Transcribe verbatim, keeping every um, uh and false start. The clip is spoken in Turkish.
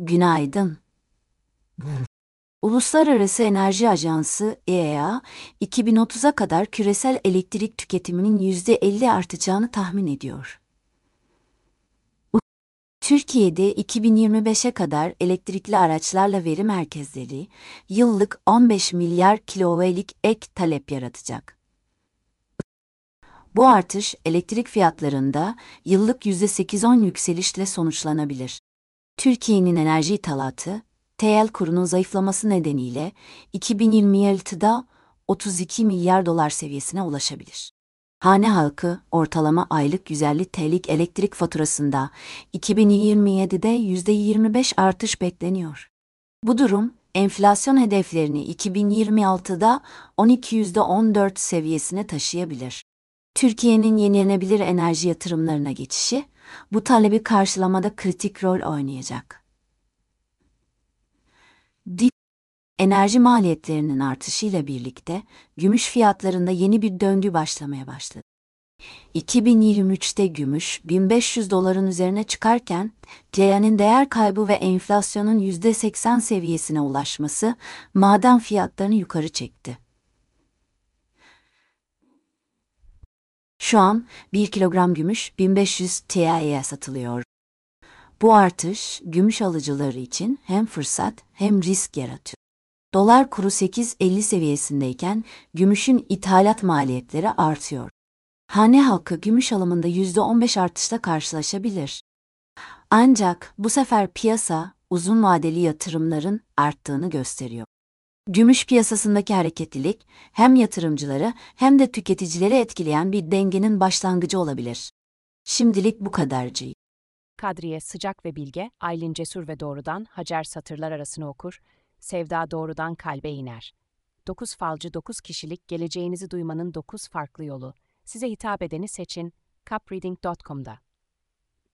Günaydın. Uluslararası Enerji Ajansı E E A, iki bin otuza kadar küresel elektrik tüketiminin yüzde elli artacağını tahmin ediyor. Türkiye'de iki bin yirmi beşe kadar elektrikli araçlarla veri merkezleri, yıllık on beş milyar kilowattlik ek talep yaratacak. Bu artış elektrik fiyatlarında yıllık yüzde sekiz on yükselişle sonuçlanabilir. Türkiye'nin enerji ithalatı, T L kurunun zayıflaması nedeniyle iki bin yirmi altıda otuz iki milyar dolar seviyesine ulaşabilir. Hane halkı ortalama aylık yüz elli T L'lik elektrik faturasında iki bin yirmi yedide yüzde yirmi beş artış bekleniyor. Bu durum, enflasyon hedeflerini iki bin yirmi altıda on iki yüzde on dört seviyesine taşıyabilir. Türkiye'nin yenilenebilir enerji yatırımlarına geçişi, bu talebi karşılamada kritik rol oynayacak. Di- Enerji maliyetlerinin artışıyla birlikte, gümüş fiyatlarında yeni bir döngü başlamaya başladı. iki bin yirmi üçte gümüş bin beş yüz doların üzerine çıkarken, T L'nin değer kaybı ve enflasyonun yüzde seksen seviyesine ulaşması, maden fiyatlarını yukarı çekti. Şu an bir kilogram gümüş bin beş yüz T L'ye satılıyor. Bu artış, gümüş alıcıları için hem fırsat hem risk yaratıyor. Dolar kuru sekiz elli seviyesindeyken, gümüşün ithalat maliyetleri artıyor. Hane halkı gümüş alımında yüzde on beş artışla karşılaşabilir. Ancak bu sefer piyasa, uzun vadeli yatırımların arttığını gösteriyor. Gümüş piyasasındaki hareketlilik, hem yatırımcıları hem de tüketicileri etkileyen bir dengenin başlangıcı olabilir. Şimdilik bu kadarcı. Kadriye sıcak ve bilge, Aylin cesur ve doğrudan, Hacer satırlar arasını okur, Sevda doğrudan kalbe iner. Dokuz falcı dokuz kişilik geleceğinizi duymanın dokuz farklı yolu. Size hitap edeni seçin, capreading nokta com'da.